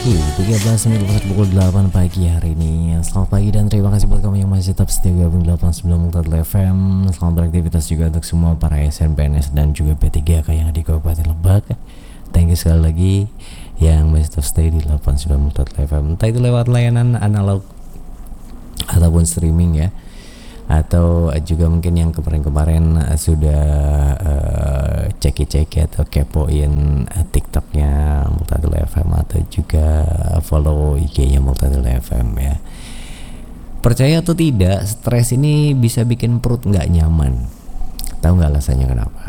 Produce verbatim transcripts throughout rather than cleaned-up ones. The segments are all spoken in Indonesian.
tiga belas menit lewat pukul delapan pagi hari ini. Selamat pagi dan terima kasih buat kamu yang masih tetap setia gabung delapan puluh sembilan Multadel F M. Selamat beraktivitas juga untuk semua para A S N, P N S dan juga P tiga K yang di Kabupaten Lebak. Thank you sekali lagi yang masih tetap stay di delapan puluh sembilan Multadel F M. Entah itu lewat layanan analog ataupun streaming ya, atau juga mungkin yang kemarin-kemarin sudah uh, ceki-ceki atau kepoin uh, TikToknya Multadel F M atau juga follow I G-nya Multadel F M ya. Percaya atau tidak, stres ini bisa bikin perut nggak nyaman. Tahu nggak alasannya kenapa?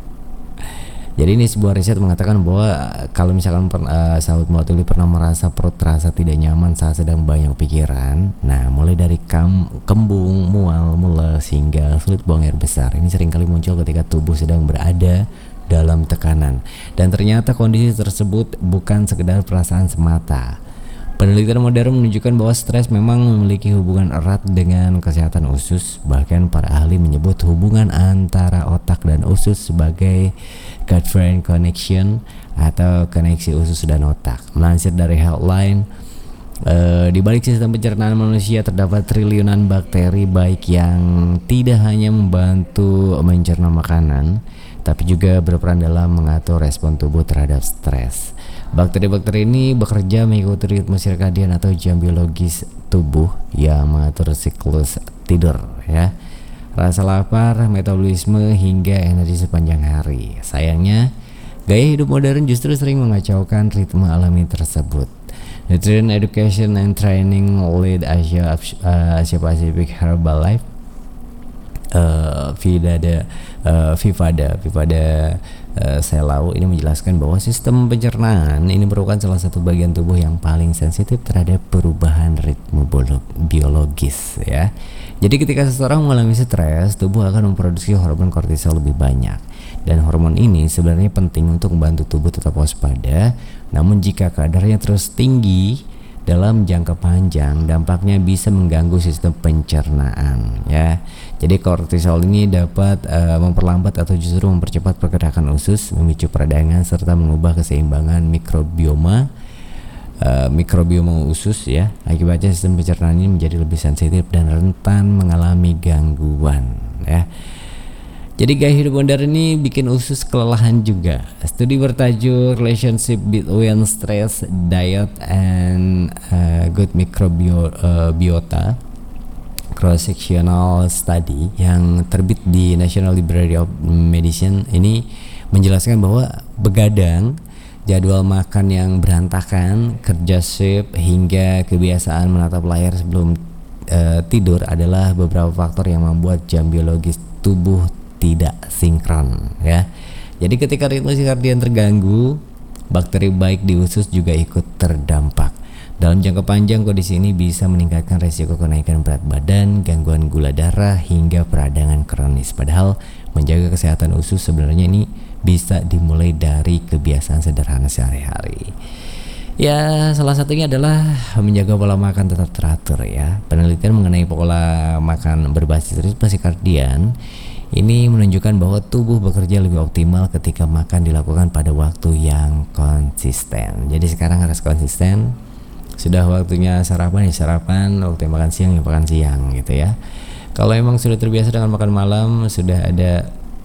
Jadi ini sebuah riset mengatakan bahwa kalau misalkan uh, sahabat Multadel pernah merasa perut terasa tidak nyaman saat sedang banyak pikiran, nah mulai dari kam, kembung, mual, mules hingga sulit buang air besar, ini seringkali muncul ketika tubuh sedang berada dalam tekanan. Dan ternyata kondisi tersebut bukan sekedar perasaan semata. Penelitian modern menunjukkan bahwa stres memang memiliki hubungan erat dengan kesehatan usus. Bahkan para ahli menyebut hubungan antara otak dan usus sebagai gut-brain connection atau koneksi usus dan otak. Melansir dari Healthline, e, di balik sistem pencernaan manusia terdapat triliunan bakteri baik yang tidak hanya membantu mencerna makanan, tapi juga berperan dalam mengatur respon tubuh terhadap stres. Bakteri-bakteri ini bekerja mengikuti ritme sirkadian atau jam biologis tubuh yang mengatur siklus tidur ya, rasa lapar, metabolisme hingga energi sepanjang hari. Sayangnya, gaya hidup modern justru sering mengacaukan ritme alami tersebut. Nutrient Education and Training Lead Asia uh, Asia Pacific Herbalife uh, Vivada uh, Vivada Vivada Uh, Selau ini menjelaskan bahwa sistem pencernaan ini merupakan salah satu bagian tubuh yang paling sensitif terhadap perubahan ritme biologis ya. Jadi ketika seseorang mengalami stres, tubuh akan memproduksi hormon kortisol lebih banyak. Dan hormon ini sebenarnya penting untuk membantu tubuh tetap waspada. Namun jika kadarnya terus tinggi dalam jangka panjang, dampaknya bisa mengganggu sistem pencernaan ya. Jadi kortisol ini dapat uh, memperlambat atau justru mempercepat pergerakan usus, memicu peradangan serta mengubah keseimbangan mikrobioma uh, mikrobioma usus ya. Akibatnya sistem pencernaan ini menjadi lebih sensitif dan rentan mengalami gangguan ya. Jadi gaya hidup modern ini bikin usus kelelahan juga. Studi bertajuk Relationship Between Stress, Diet, and uh, Good Microbiota Cross-sectional Study yang terbit di National Library of Medicine ini menjelaskan bahwa begadang, jadwal makan yang berantakan, kerja shift hingga kebiasaan menatap layar sebelum uh, tidur adalah beberapa faktor yang membuat jam biologis tubuh tidak sinkron ya. Jadi ketika ritme sirkadian terganggu, bakteri baik di usus juga ikut terdampak. Dalam jangka panjang, kondisi ini bisa meningkatkan resiko kenaikan berat badan, gangguan gula darah, hingga peradangan kronis. Padahal menjaga kesehatan usus sebenarnya ini bisa dimulai dari kebiasaan sederhana sehari-hari. Ya, salah satunya adalah menjaga pola makan tetap teratur ya. Penelitian mengenai pola makan berbasis ritme sirkadian ini menunjukkan bahwa tubuh bekerja lebih optimal ketika makan dilakukan pada waktu yang konsisten. Jadi sekarang harus konsisten. Sudah waktunya sarapan ya sarapan, waktunya makan siang ya makan siang gitu ya. Kalau emang sudah terbiasa dengan makan malam, sudah ada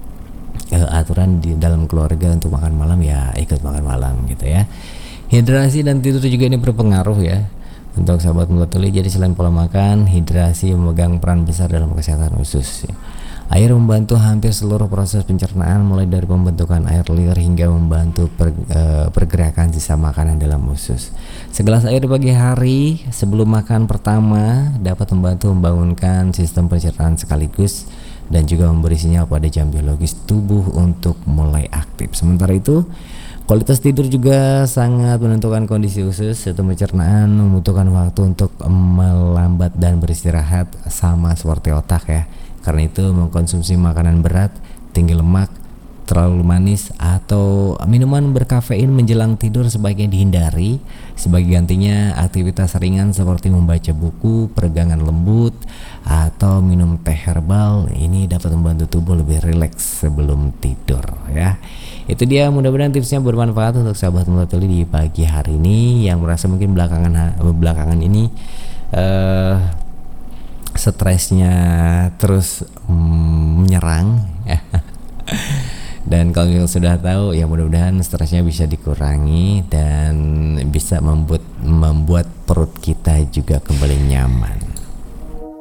uh, aturan di dalam keluarga untuk makan malam ya ikut makan malam gitu ya. Hidrasi dan tidur juga ini berpengaruh ya untuk sahabat Multadel. Jadi selain pola makan, hidrasi memegang peran besar dalam kesehatan usus ya. Air membantu hampir seluruh proses pencernaan, mulai dari pembentukan air liur hingga membantu per, e, pergerakan sisa makanan dalam usus. Segelas air di pagi hari sebelum makan pertama dapat membantu membangunkan sistem pencernaan sekaligus dan juga memberi sinyal pada jam biologis tubuh untuk mulai aktif. Sementara itu, kualitas tidur juga sangat menentukan kondisi usus. Sistem pencernaan membutuhkan waktu untuk melambat dan beristirahat sama seperti otak ya. Karena itu mengkonsumsi makanan berat, tinggi lemak, terlalu manis atau minuman berkafein menjelang tidur sebaiknya dihindari. Sebagai gantinya aktivitas ringan seperti membaca buku, peregangan lembut, atau minum teh herbal. Ini dapat membantu tubuh lebih rileks sebelum tidur ya. Itu dia, mudah-mudahan tipsnya bermanfaat untuk sahabat Mulatuli di pagi hari ini yang merasa mungkin belakangan belakangan ini uh, stresnya terus mm, menyerang dan kalau yang sudah tahu ya mudah-mudahan stresnya bisa dikurangi dan bisa membuat membuat perut kita juga kembali nyaman.